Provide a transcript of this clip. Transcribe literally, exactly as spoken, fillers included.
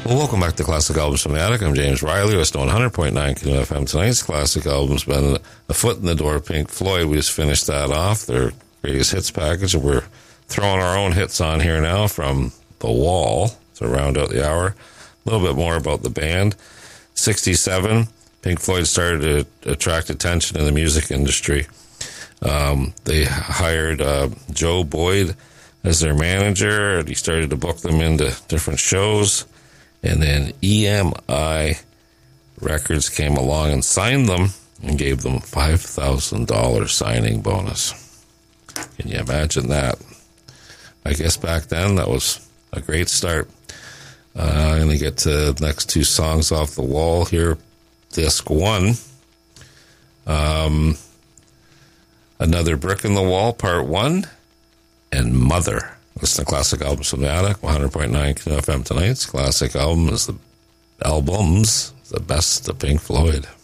Well, welcome back to Classic Albums from the Attic. I'm James Riley. We're still on one hundred point nine K F M. Tonight's Classic Album's been a foot in the door. Pink Floyd, we just finished that off, their greatest hits package. And we're throwing our own hits on here now from The Wall to round out the hour. A little bit more about the band. sixty-seven, Pink Floyd started to attract attention in the music industry. Um, they hired uh, Joe Boyd as their manager, and he started to book them into different shows. And then E M I Records came along and signed them and gave them five thousand dollars signing bonus. Can you imagine that? I guess back then that was a great start. Uh, I'm going to get to the next two songs off The Wall here. Disc one. Um, Another Brick in the Wall, Part one. And Mother. Listen to Classic Albums from the Attic, one hundred point nine K F M tonight's Classic Album is the albums, the best of Pink Floyd.